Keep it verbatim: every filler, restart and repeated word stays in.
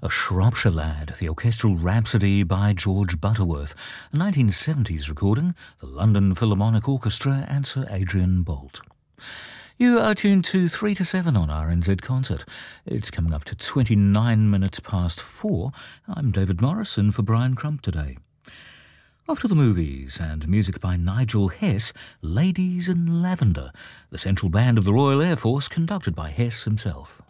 A Shropshire Lad, the Orchestral Rhapsody by George Butterworth, a nineteen seventies recording, the London Philharmonic Orchestra and Sir Adrian Boult. You are tuned to three to seven on R N Z Concert. It's coming up to twenty-nine minutes past four. I'm David Morrison for Brian Crump today. After the movies and music by Nigel Hess, Ladies in Lavender, the central band of the Royal Air Force conducted by Hess himself.